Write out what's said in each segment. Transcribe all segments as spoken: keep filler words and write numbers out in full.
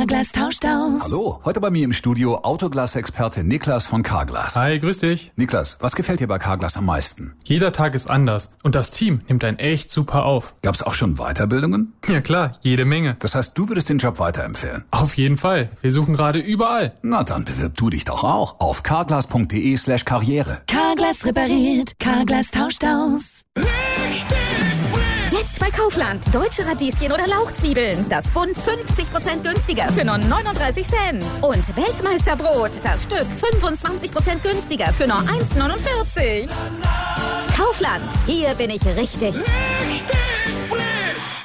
Carglass tauscht aus. Hallo, heute bei mir im Studio Autoglas-Experte Niklas von Carglass. Hi, grüß dich. Niklas, was gefällt dir bei Carglass am meisten? Jeder Tag ist anders und das Team nimmt einen echt super auf. Gab's auch schon Weiterbildungen? Ja klar, jede Menge. Das heißt, du würdest den Job weiterempfehlen? Auf jeden Fall. Wir suchen gerade überall. Na dann bewirb du dich doch auch auf carglass.de slash karriere. Carglass repariert, Carglass tauscht aus. Jetzt bei Kaufland. Deutsche Radieschen oder Lauchzwiebeln. Das Bund fünfzig Prozent günstiger für nur neununddreißig Cent. Und Weltmeisterbrot. Das Stück fünfundzwanzig Prozent günstiger für nur eins neunundvierzig. Kaufland. Hier bin ich richtig. Richtig frisch.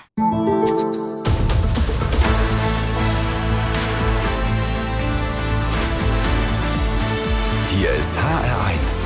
Hier ist H R eins.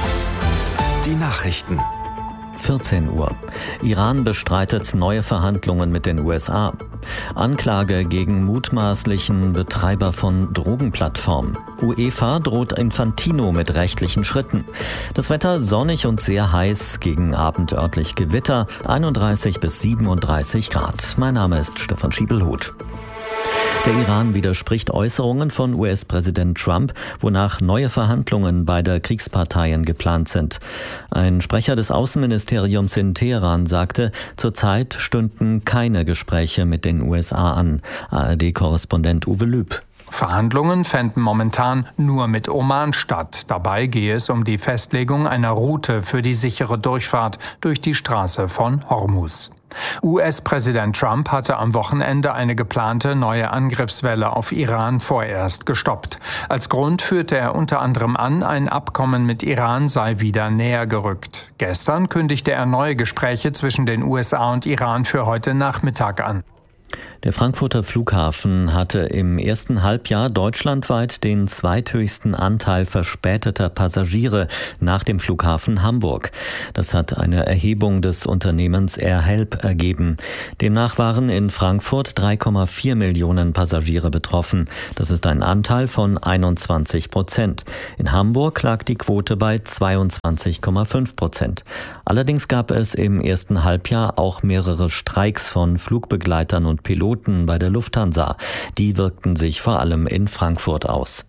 Die Nachrichten. vierzehn Uhr. Iran bestreitet neue Verhandlungen mit den U S A. Anklage gegen mutmaßlichen Betreiber von Drogenplattformen. UEFA droht Infantino mit rechtlichen Schritten. Das Wetter sonnig und sehr heiß, gegen Abend örtlich Gewitter, einunddreißig bis siebenunddreißig Grad. Mein Name ist Stefan Schiebelhuth. Der Iran widerspricht Äußerungen von U S-Präsident Trump, wonach neue Verhandlungen beider Kriegsparteien geplant sind. Ein Sprecher des Außenministeriums in Teheran sagte, zurzeit stünden keine Gespräche mit den U S A an. A R D-Korrespondent Uwe Lüb. Verhandlungen fänden momentan nur mit Oman statt. Dabei gehe es um die Festlegung einer Route für die sichere Durchfahrt durch die Straße von Hormuz. U S-Präsident Trump hatte am Wochenende eine geplante neue Angriffswelle auf Iran vorerst gestoppt. Als Grund führte er unter anderem an, ein Abkommen mit Iran sei wieder näher gerückt. Gestern kündigte er neue Gespräche zwischen den U S A und Iran für heute Nachmittag an. Der Frankfurter Flughafen hatte im ersten Halbjahr deutschlandweit den zweithöchsten Anteil verspäteter Passagiere nach dem Flughafen Hamburg. Das hat eine Erhebung des Unternehmens AirHelp ergeben. Demnach waren in Frankfurt drei Komma vier Millionen Passagiere betroffen. Das ist ein Anteil von einundzwanzig Prozent. In Hamburg lag die Quote bei zweiundzwanzig Komma fünf Prozent. Allerdings gab es im ersten Halbjahr auch mehrere Streiks von Flugbegleitern und Piloten bei der Lufthansa. Die wirkten sich vor allem in Frankfurt aus.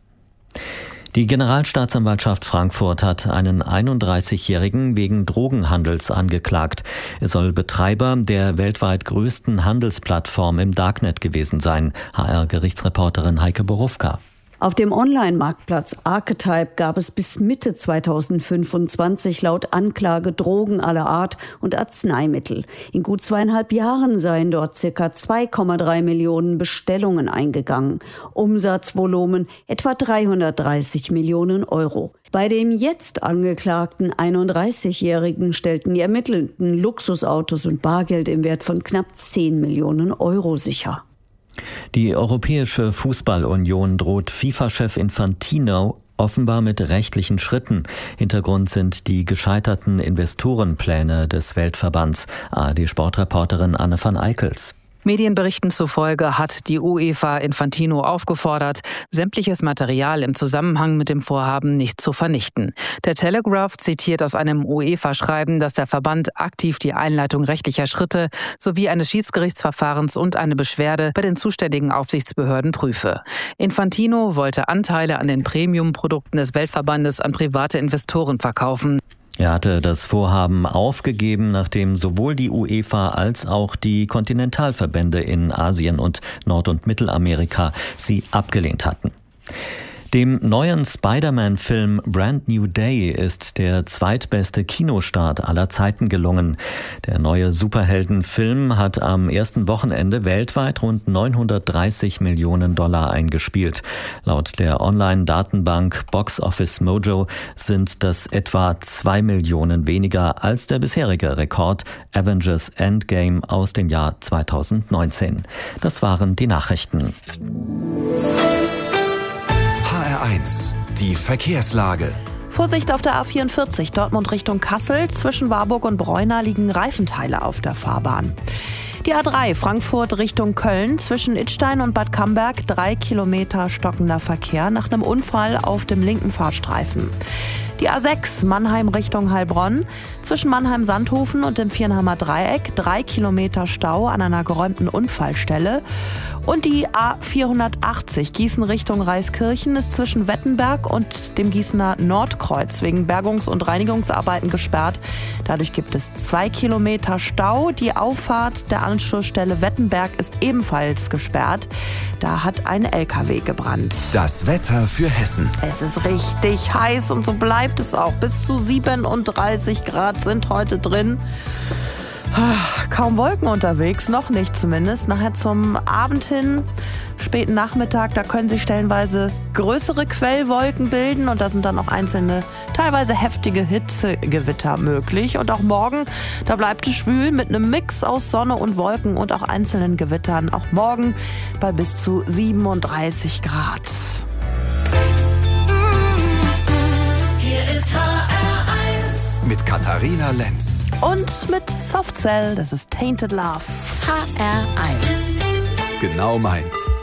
Die Generalstaatsanwaltschaft Frankfurt hat einen einunddreißigjährigen wegen Drogenhandels angeklagt. Er soll Betreiber der weltweit größten Handelsplattform im Darknet gewesen sein. H R-Gerichtsreporterin Heike Borufka. Auf dem Online-Marktplatz Archetype gab es bis Mitte zweitausendfünfundzwanzig laut Anklage Drogen aller Art und Arzneimittel. In gut zweieinhalb Jahren seien dort circa zwei Komma drei Millionen Bestellungen eingegangen. Umsatzvolumen etwa dreihundertdreißig Millionen Euro. Bei dem jetzt angeklagten einunddreißigjährigen stellten die Ermittelnden Luxusautos und Bargeld im Wert von knapp zehn Millionen Euro sicher. Die Europäische Fußballunion droht FIFA-Chef Infantino offenbar mit rechtlichen Schritten. Hintergrund sind die gescheiterten Investorenpläne des Weltverbands. A R D-Sportreporterin Anne van Eickels. Medienberichten zufolge hat die UEFA Infantino aufgefordert, sämtliches Material im Zusammenhang mit dem Vorhaben nicht zu vernichten. Der Telegraph zitiert aus einem UEFA-Schreiben, dass der Verband aktiv die Einleitung rechtlicher Schritte sowie eines Schiedsgerichtsverfahrens und eine Beschwerde bei den zuständigen Aufsichtsbehörden prüfe. Infantino wollte Anteile an den Premium-Produkten des Weltverbandes an private Investoren verkaufen. Er hatte das Vorhaben aufgegeben, nachdem sowohl die UEFA als auch die Kontinentalverbände in Asien und Nord- und Mittelamerika sie abgelehnt hatten. Dem neuen Spider-Man-Film Brand New Day ist der zweitbeste Kinostart aller Zeiten gelungen. Der neue Superheldenfilm hat am ersten Wochenende weltweit rund neunhundertdreißig Millionen Dollar eingespielt. Laut der Online-Datenbank Box Office Mojo sind das etwa zwei Millionen weniger als der bisherige Rekord Avengers Endgame aus dem Jahr zweitausendneunzehn. Das waren die Nachrichten. H R eins. Die Verkehrslage. Vorsicht auf der A vierundvierzig, Dortmund Richtung Kassel. Zwischen Warburg und Breuna liegen Reifenteile auf der Fahrbahn. Die A drei Frankfurt Richtung Köln zwischen Idstein und Bad Camberg drei Kilometer stockender Verkehr nach einem Unfall auf dem linken Fahrstreifen. Die A sechs Mannheim Richtung Heilbronn zwischen Mannheim-Sandhofen und dem Viernheimer Dreieck drei Kilometer Stau an einer geräumten Unfallstelle. Und die A vierhundertachtzig Gießen Richtung Reiskirchen ist zwischen Wettenberg und dem Gießener Nordkreuz wegen Bergungs- und Reinigungsarbeiten gesperrt. Dadurch gibt es zwei Kilometer Stau. Die Auffahrt der Anschlussstelle Wettenberg ist ebenfalls gesperrt. Da hat ein L K W gebrannt. Das Wetter für Hessen. Es ist richtig heiß und so bleibt es auch. Bis zu siebenunddreißig Grad sind heute drin. Kaum Wolken unterwegs, noch nicht zumindest. Nachher zum Abend hin, späten Nachmittag, da können sich stellenweise größere Quellwolken bilden und da sind dann auch einzelne, teilweise heftige Hitzegewitter möglich. Und auch morgen, da bleibt es schwül mit einem Mix aus Sonne und Wolken und auch einzelnen Gewittern. Auch morgen bei bis zu siebenunddreißig Grad. Hier ist H R eins. Mit Katharina Lenz. Und mit Softcell, das ist Tainted Love. H R eins. Genau meins.